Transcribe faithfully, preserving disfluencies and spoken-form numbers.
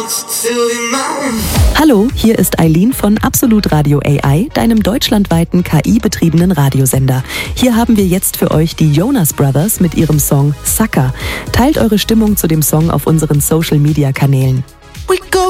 Hallo, hier ist Eileen von Absolut Radio A I, deinem deutschlandweiten K I-betriebenen Radiosender. Hier haben wir jetzt für euch die Jonas Brothers mit ihrem Song Sucker. Teilt eure Stimmung zu dem Song auf unseren Social-Media-Kanälen.